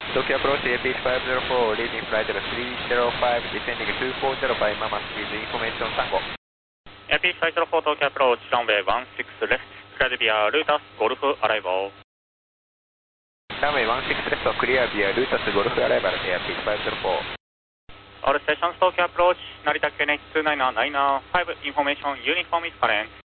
Tokyo approach AirPeace504, leading flight 305, descending 240 by Mama with information Tango. AirPeace504 Tokyo approach, runway 16 left, clear via Lutas, Golf arrival. Runway 16 left, clear via Lutas, Golf arrival, AirPeace504. All stations Tokyo approach, Narita KNH 29995, information uniform is current.